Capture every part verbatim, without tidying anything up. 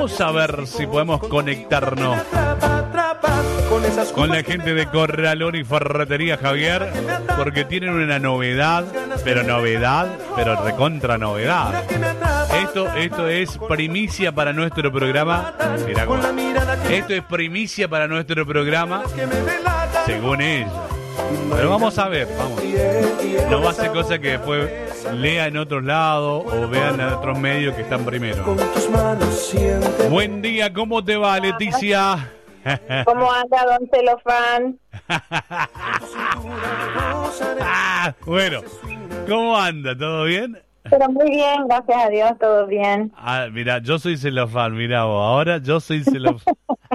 vamos a ver si podemos conectarnos con la gente de Corralón y Ferretería Javier, porque tienen una novedad, pero novedad, pero recontra novedad. Esto, esto es primicia para nuestro programa. Mirá cómo. Esto es primicia para nuestro programa, según ellos. Pero vamos a ver, vamos. No va a ser cosa que después lea en otros lados o vean en otros medios que están primero. Buen día, ¿cómo te va, Leticia? ¿Cómo anda, don Celofán? Bueno, ¿cómo anda? ¿Todo bien? Pero muy bien, gracias a Dios, todo bien. Ah, mira, yo soy Celofán, mira vos, ahora yo soy Celofán.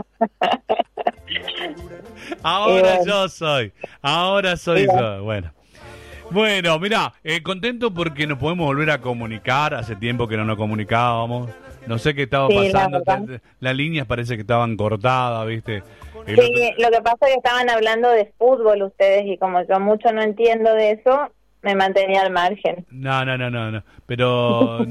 Ahora bueno. yo soy, ahora soy yo, bueno. Bueno, mira, eh, contento porque nos podemos volver a comunicar, hace tiempo que no nos comunicábamos, no sé qué estaba sí, pasando, la las la líneas parece que estaban cortadas, ¿viste? El sí, otro... lo que pasa es que estaban hablando de fútbol ustedes y como yo mucho no entiendo de eso, me mantenía al margen. No, no, no, no, no. Pero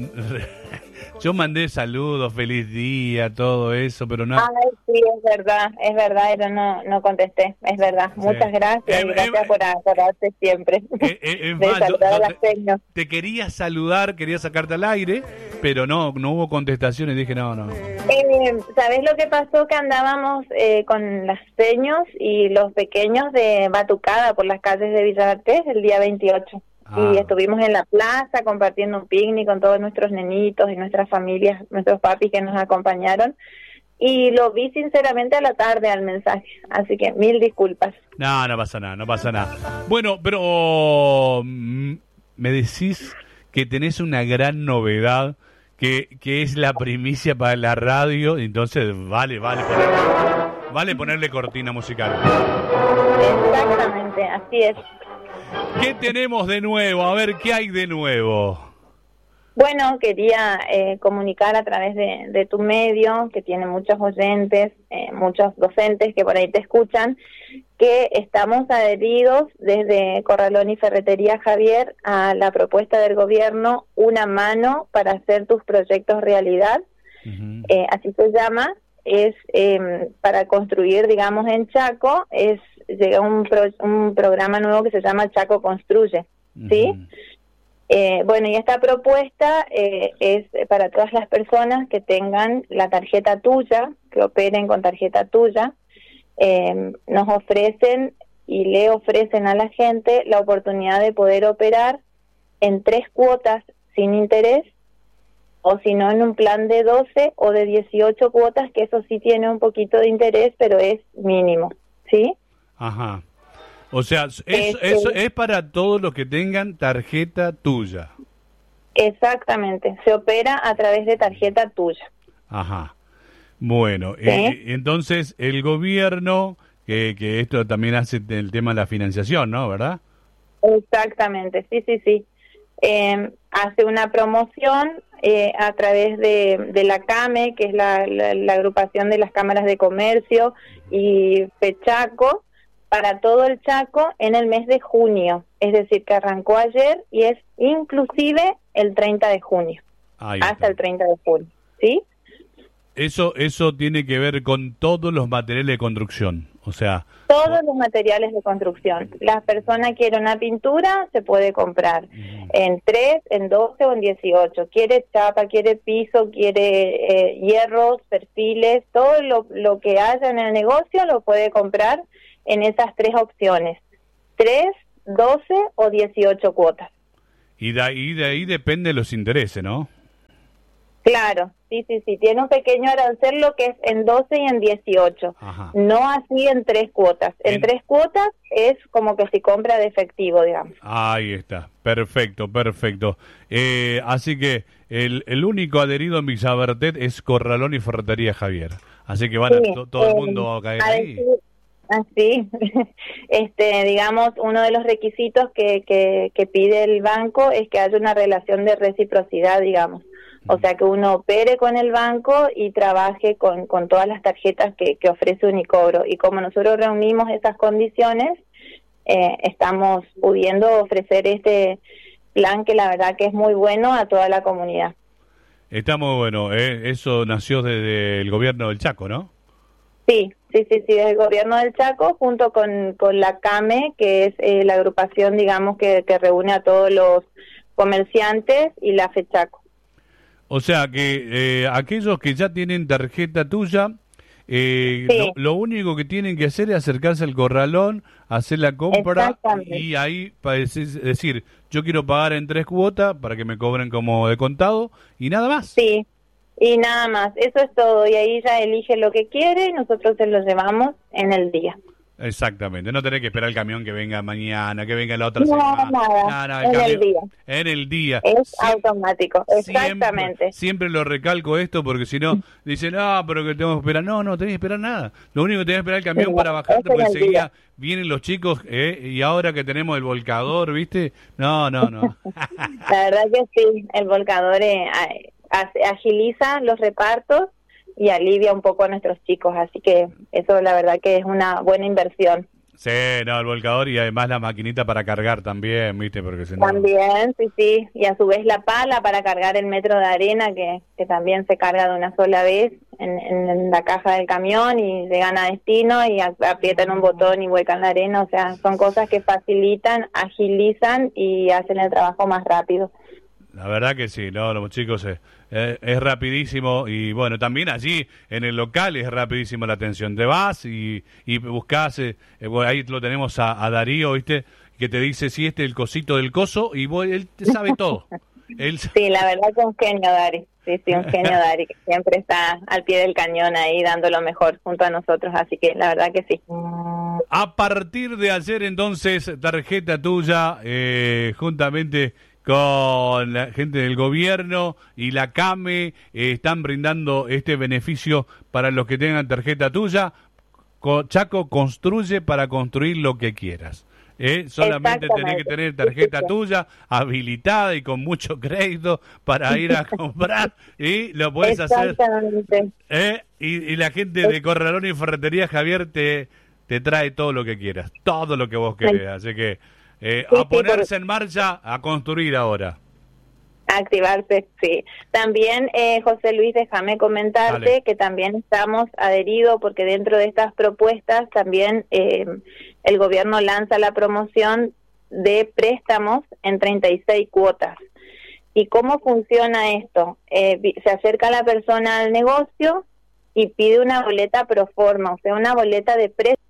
yo mandé saludos, feliz día, todo eso, pero no. Ay, sí, es verdad, es verdad, pero no, no contesté, es verdad. Sí. Muchas gracias, eh, y gracias eh, por acordarte siempre. Eh, eh, de más, saludar yo, yo a las te, te quería saludar, quería sacarte al aire, pero no, no hubo contestaciones, dije no, no. Eh, ¿Sabés lo que pasó? Que andábamos eh, con las seños y los pequeños de batucada por las calles de Villa Artés el día veintiocho. Ah. Y estuvimos en la plaza compartiendo un picnic con todos nuestros nenitos y nuestras familias, nuestros papis que nos acompañaron. Y lo vi sinceramente a la tarde al mensaje, así que mil disculpas. No, no pasa nada, no pasa nada. Bueno, pero mm, me decís que tenés una gran novedad, que, que es la primicia para la radio, entonces vale, vale ponerle, vale ponerle cortina musical. Exactamente, así es. ¿Qué tenemos de nuevo? A ver, ¿qué hay de nuevo? Bueno, quería eh, comunicar a través de, de tu medio, que tiene muchos oyentes, eh, muchos docentes que por ahí te escuchan, que estamos adheridos desde Corralón y Ferretería Javier a la propuesta del gobierno Una Mano para Hacer Tus Proyectos Realidad. Uh-huh. Eh, así se llama, es eh, para construir, digamos, en Chaco, es llega un, pro, un programa nuevo que se llama Chaco Construye, ¿sí? Uh-huh. Eh, bueno, y esta propuesta eh, es para todas las personas que tengan la tarjeta tuya, que operen con tarjeta tuya. Eh, nos ofrecen y le ofrecen a la gente la oportunidad de poder operar en tres cuotas sin interés, o si no en un plan de doce o de dieciocho cuotas, que eso sí tiene un poquito de interés, pero es mínimo, ¿sí? Ajá. O sea, es, este, eso es para todos los que tengan tarjeta tuya. Exactamente, se opera a través de tarjeta tuya. Ajá. Bueno, ¿sí? eh, entonces el gobierno, que, que esto también hace el tema de la financiación, ¿no? ¿Verdad? Exactamente, sí, sí, sí. Eh, hace una promoción eh, a través de, de la CAME, que es la, la, la agrupación de las cámaras de comercio, y FECHACO, para todo el Chaco en el mes de junio, es decir, que arrancó ayer y es inclusive el treinta de junio, hasta el treinta de junio, ¿sí? Eso eso tiene que ver con todos los materiales de construcción, o sea... Todos los materiales de construcción. La persona quiere una pintura, se puede comprar uh-huh. en tres, en doce o en dieciocho. Quiere chapa, quiere piso, quiere eh, hierros, perfiles, todo lo, lo que haya en el negocio lo puede comprar en esas tres opciones, tres, doce o dieciocho cuotas. Y de ahí, de ahí depende los intereses, ¿no? Claro, sí, sí, sí, tiene un pequeño arancel lo que es en doce y en dieciocho, Ajá. no así en tres cuotas. En, en tres cuotas es como que si compra de efectivo, digamos. Ahí está, perfecto, perfecto. Eh, así que el, el único adherido en Villavertet es Corralón y Ferretería Javier. Así que van sí, a, to, todo eh, el mundo va a caer ahí. Decir, así, este, digamos, uno de los requisitos que, que, que pide el banco es que haya una relación de reciprocidad, digamos. O sea, que uno opere con el banco y trabaje con, con todas las tarjetas que, que ofrece Unicobro. Y como nosotros reunimos esas condiciones, eh, estamos pudiendo ofrecer este plan que la verdad que es muy bueno a toda la comunidad. Está muy bueno. Eh, eso nació desde el gobierno del Chaco, ¿no? Sí, sí, sí, sí, del gobierno del Chaco, junto con, con la CAME, que es eh, la agrupación, digamos, que, que reúne a todos los comerciantes, y la FECHACO. O sea que eh, aquellos que ya tienen tarjeta tuya, eh, Sí. lo, lo único que tienen que hacer es acercarse al corralón, hacer la compra y ahí para decir, yo quiero pagar en tres cuotas para que me cobren como de contado y nada más. Sí, y nada más, eso es todo, y ahí ya elige lo que quiere y nosotros se lo llevamos en el día. Exactamente, no tenés que esperar el camión que venga mañana, que venga la otra no, semana. Nada, no, no, el en camión, el día. En el día. Es siempre, automático, exactamente. Siempre, siempre lo recalco esto porque si no, dicen, no, pero que tengo que esperar. No, no, tenés que esperar nada. Lo único que tenés que esperar es el camión sí, para bajarte porque enseguida vienen los chicos eh, y ahora que tenemos el volcador, ¿viste? No, no, no. La verdad que sí, el volcador eh, agiliza los repartos y alivia un poco a nuestros chicos, así que eso la verdad que es una buena inversión. Sí, no, el volcador y además la maquinita para cargar también, ¿viste? Porque si no... También, sí, sí, y a su vez la pala para cargar el metro de arena que, que también se carga de una sola vez en, en la caja del camión y llegan a destino y aprietan un botón y vuelcan la arena, o sea, son cosas que facilitan, agilizan y hacen el trabajo más rápido. La verdad que sí, no, los chicos eh, eh, es rapidísimo y bueno, también allí en el local es rapidísimo la atención. Te vas y, y buscás, eh, bueno, ahí lo tenemos a, a Darío, ¿viste? Que te dice si este es el cosito del coso y vos, él te sabe todo. él... Sí, la verdad que un genio Dari, sí, sí, un genio Dari, que siempre está al pie del cañón ahí dando lo mejor junto a nosotros, así que la verdad que sí. A partir de ayer entonces, tarjeta tuya, eh, juntamente con la gente del gobierno y la CAME eh, están brindando este beneficio para los que tengan tarjeta tuya. Chaco construye para construir lo que quieras. ¿eh? Solamente tenés que tener tarjeta sí, sí, sí. tuya habilitada y con mucho crédito para ir a comprar y lo puedes hacer. ¿eh? Y, y la gente de Corralón y Ferretería Javier te, te trae todo lo que quieras, todo lo que vos querés. Así que Eh, sí, a ponerse sí, por... en marcha, a construir ahora. Activarse, sí. También, eh, José Luis, déjame comentarte Dale. que también estamos adheridos, porque dentro de estas propuestas también eh, el gobierno lanza la promoción de préstamos en treinta y seis cuotas. ¿Y cómo funciona esto? Eh, se acerca la persona al negocio y pide una boleta pro forma, o sea, una boleta de préstamo